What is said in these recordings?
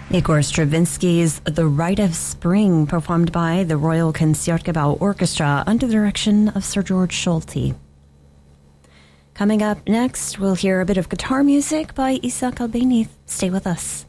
Igor Stravinsky's The Rite of Spring, performed by the Royal Concertgebouw Orchestra under the direction of Sir George Solti. Coming up next, we'll hear a bit of guitar music by Isaac Albéniz. Stay with us.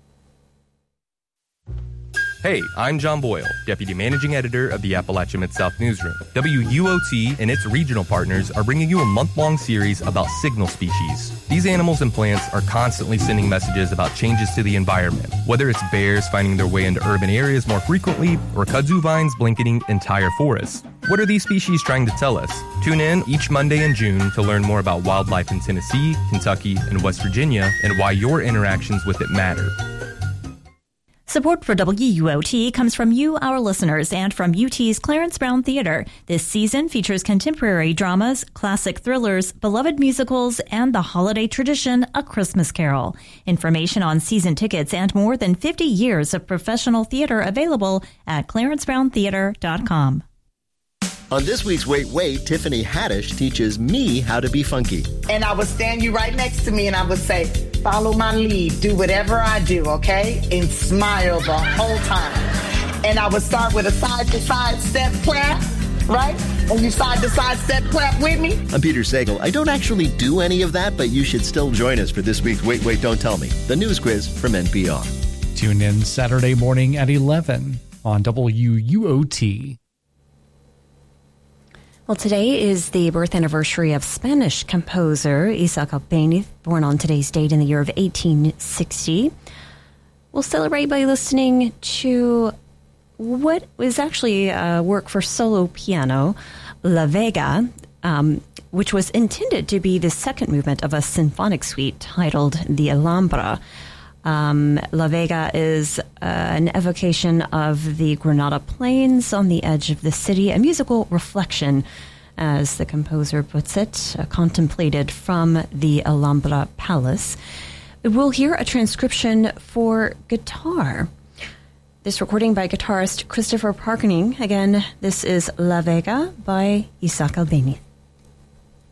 Hey, I'm John Boyle, Deputy Managing Editor of the Appalachia Mid-South Newsroom. WUOT and its regional partners are bringing you a month-long series about signal species. These animals and plants are constantly sending messages about changes to the environment, whether it's bears finding their way into urban areas more frequently or kudzu vines blanketing entire forests. What are these species trying to tell us? Tune in each Monday in June to learn more about wildlife in Tennessee, Kentucky, and West Virginia and why your interactions with it matter. Support for WUOT comes from you, our listeners, and from UT's Clarence Brown Theater. This season features contemporary dramas, classic thrillers, beloved musicals, and the holiday tradition, A Christmas Carol. Information on season tickets and more than 50 years of professional theater available at clarencebrowntheater.com. On this week's Wait, Wait, Tiffany Haddish teaches me how to be funky. And I would stand you right next to me and I would say, follow my lead, do whatever I do, okay? And smile the whole time. And I would start with a side-to-side step clap, right? And you side-to-side step clap with me. I'm Peter Sagal. I don't actually do any of that, but you should still join us for this week's Wait, Wait, Don't Tell Me, the news quiz from NPR. Tune in Saturday morning at 11 on WUOT. Well, today is the birth anniversary of Spanish composer Isaac Albéniz, born on today's date in the year of 1860. We'll celebrate by listening to what was actually a work for solo piano, La Vega, which was intended to be the second movement of a symphonic suite titled The Alhambra. La Vega is an evocation of the Granada Plains on the edge of the city, a musical reflection, as the composer puts it, contemplated from the Alhambra Palace. We'll hear a transcription for guitar. This recording by guitarist Christopher Parkening. Again, this is La Vega by Isaac Albéniz.